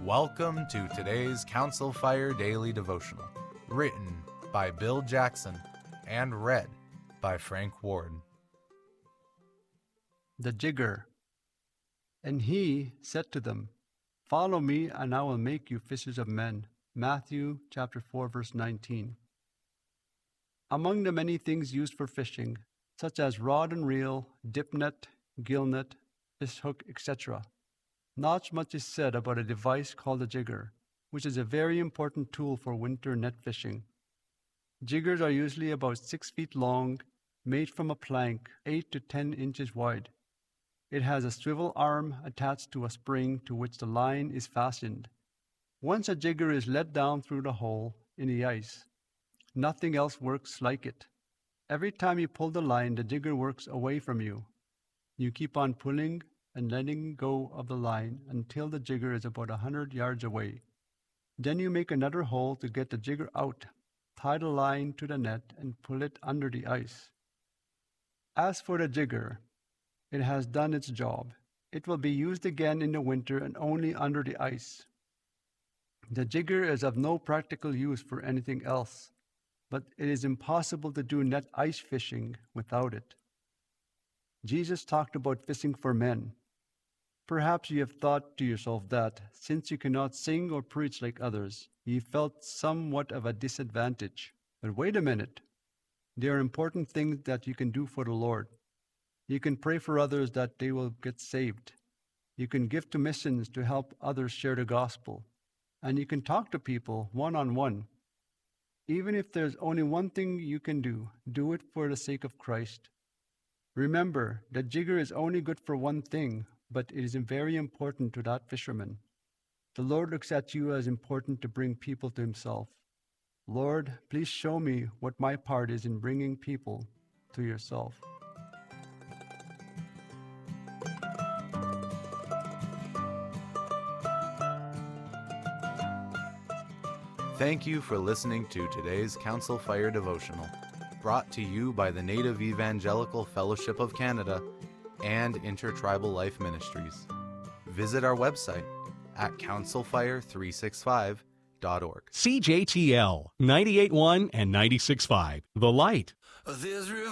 Welcome to today's Council Fire Daily Devotional, written by Bill Jackson and read by Frank Ward. The Jigger. And he said to them, "Follow me, and I will make you fishers of men." Matthew chapter 4, verse 19. Among the many things used for fishing, such as rod and reel, dip net, gill net, fish hook, etc., not much is said about a device called a jigger, which is a very important tool for winter net fishing. Jiggers are usually about 6 feet long, made from a plank 8 to 10 inches wide. It has a swivel arm attached to a spring to which the line is fastened. Once a jigger is let down through the hole in the ice, nothing else works like it. Every time you pull the line, the jigger works away from you. You keep on pulling and letting go of the line until the jigger is about 100 yards away. Then you make another hole to get the jigger out, tie the line to the net, and pull it under the ice. As for the jigger, it has done its job. It will be used again in the winter and only under the ice. The jigger is of no practical use for anything else, but it is impossible to do net ice fishing without it. Jesus talked about fishing for men. Perhaps you have thought to yourself that, since you cannot sing or preach like others, you felt somewhat of a disadvantage. But wait a minute. There are important things that you can do for the Lord. You can pray for others that they will get saved. You can give to missions to help others share the gospel. And you can talk to people one-on-one. Even if there's only one thing you can do it for the sake of Christ. Remember, the jigger is only good for one thing, but it is very important to that fisherman. The Lord looks at you as important to bring people to Himself. Lord, please show me what my part is in bringing people to yourself. Thank you for listening to today's Council Fire Devotional, brought to you by the Native Evangelical Fellowship of Canada and Intertribal Life Ministries. Visit our website at councilfire365.org. CJTL 98.1 and 96.5, The Light.